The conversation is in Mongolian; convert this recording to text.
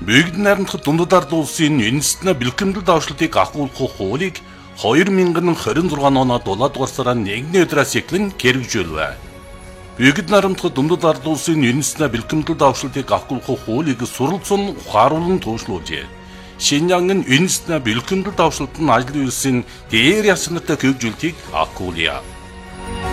Бүгд найрамдах дундад ард улсын үндэстний бэлтгэмдэл давшлтыг агуулгах хуулийг 2026 оноо 7 дугаар сарын 1-ний өдрөөс эхлэн хэрэгжүүлвэ. Бүгд найрамдах дундад ард улсын үндэстний бэлтгэмдэл давшлтыг агуулгах хуулийг суралцсан ухааруулан туушруулжээ. Шинжаангийн үндэстний бэлтгэмдэл давшлт нь ажил үйлсийн дээр ясантай хөгжүүлтийг агуулъя.